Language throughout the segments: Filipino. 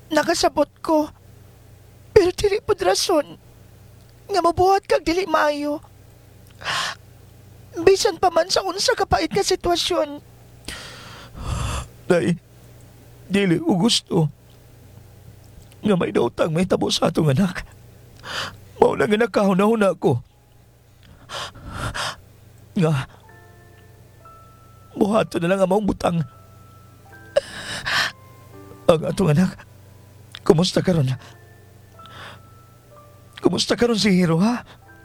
nakasabot ko. Pero dili pod rason nga mabuhat kag dili maayo. Bisan pa man sa unsa kapait nga sitwasyon. Day, dili ko gusto nga may dautang may tabo sa atong anak. Mao na nga nakahuna-huna ko. Nga, buhato na lang ang maong butang. Ang atong anak, kumusta karon? Kumusta karon si Hiro, ha?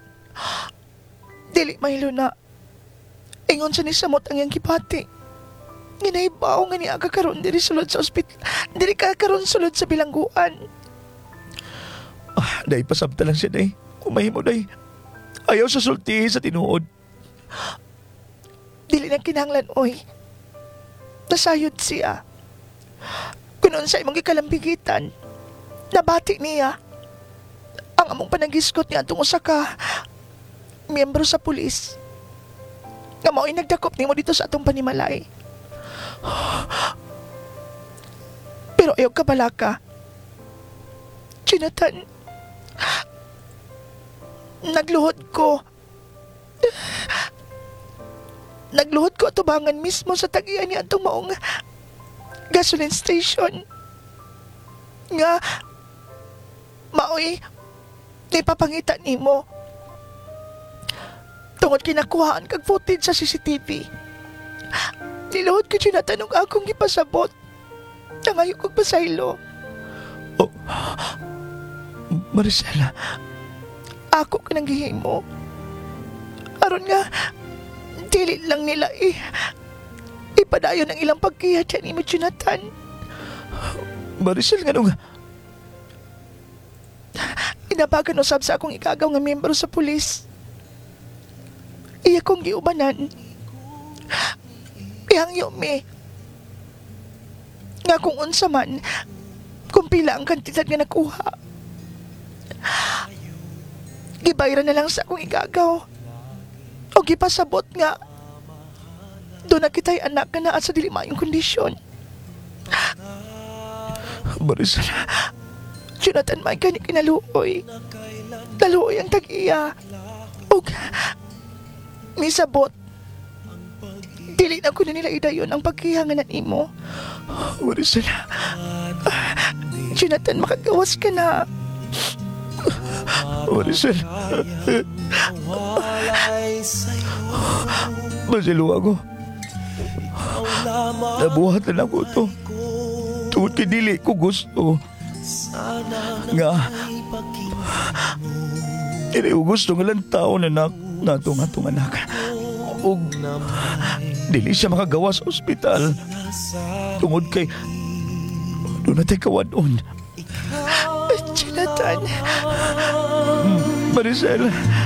Dili mahilo na. Ingon sa ni Samot ang iyang kipati. Ginaibaw nga niya kakaroon diri sulod sa ospital. Diri kakaroon sulod sa bilangguan. Day, pasabta lang siya, day. Umahimo, day. Ayaw sa sulti sa tinuod. Dili na kinahanglan, oy. Nasayod siya. Kunon sa imong gikalambigitan, nabati niya ang among panagiskot niya atong usa ka miyembro sa pulis nga mao'y nagdakop nimo dito sa atong panimalay. Pero ayaw ka balaka, Jonathan. Nagluhod ko atubangan mismo sa tagian niya atong maong gasoline station nga maoy ipapangita nimo tungod kinakuhaan kag footage sa CCTV. Niluhod ko Jonathan og akong gipasabot nangayo kog pasaylo. Oh, Maricela, Ako ka nang gihimo aron nga dili lang nila ipadayon ang ilang pagkiyat sa nimo Jonathan. Maricel, nga nung... Inabagan usab sa akong ikagaw nga miyembro sa pulis. Iya kong giubanan. Ihangyo mi. Nga kung unsa man, kung pila ang kantidad nga nakuha. Gibayran na lang sa akong igagaw. O gipasabot nga, doon na kita'y anak nga naa sa dili maayong kondisyon. Maricel, Jonathan, may kani kinaluoy. Naluoy ang tag-iya. O misabot. Dili na ko na nila idayon ang pagkihanganan imo. Maricel, Jonathan, makagawas ka na. Maricel. Masilo ako. Nabuhat na ako to. Tungod kay dili ko gusto. Nga, dili ko gusto nga lang tao na natong atong anak. O dili siya makagawa sa ospital. Tungod kay doon natin kawadon. Jonathan. Maricel,